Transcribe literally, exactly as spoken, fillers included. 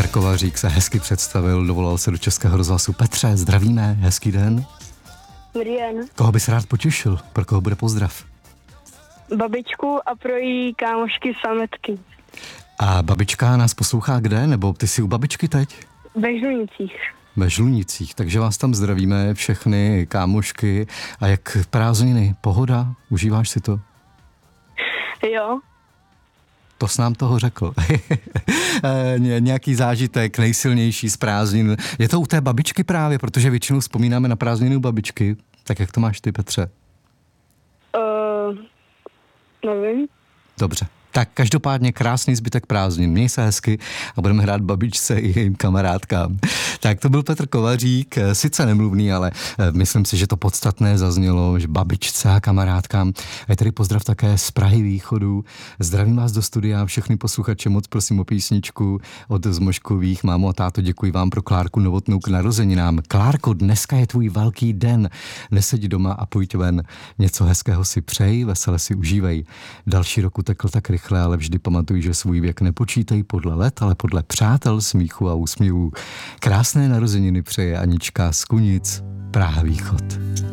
Kovařík se hezky představil, dovolal se do Českého rozhlasu. Petře, zdravíme, hezký den. Dobrý den. Koho bys rád potěšil? Pro koho bude pozdrav? Babičku a pro její kámošky sametky. A babička nás poslouchá kde? Nebo ty jsi u babičky teď? Ve Žlunicích. Ve Žlunicích, takže vás tam zdravíme, všechny kámošky. A jak prázdniny? Pohoda? Užíváš si to? Jo. To jsi nám toho řekl. Ně, nějaký zážitek nejsilnější z prázdnin. Je to u té babičky právě, protože většinou vzpomínáme na prázdniny u babičky. Tak jak to máš ty, Petře? Uh, nevím. Dobře. Tak každopádně krásný zbytek prázdnin. Měj se hezky a budeme hrát babičce i jejím kamarádkám. Tak to byl Petr Kovařík, sice nemluvný, ale myslím si, že to podstatné zaznělo, že babičce a kamarádkám. A je tady pozdrav také z Prahy východu. Zdravím vás do studia, všechny posluchače, moc prosím o písničku od Zmoškových. Mámo a táto, děkuji vám pro Klárku Novotnou k narozeninám. Klárko, dneska je tvůj velký den. Neseď doma a pojď ven. Něco hezkého si přej, vesele si užívej. Další rok utekl tak rychle, ale vždy pamatuj, že svůj věk nepočítej podle let, ale podle přátel, smíchu a úsměvů. Krásné narozeniny přeje Anička z Kunic, Praha východ.